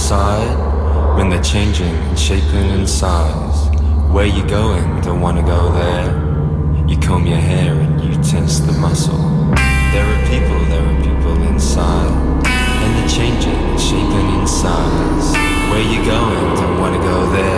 outside when they're changing and shaping in size. Where you going? Don't wanna go there. You comb your hair and you tense the muscle. There are people inside, and they're changing and shaping in size. Where you going? Don't wanna go there.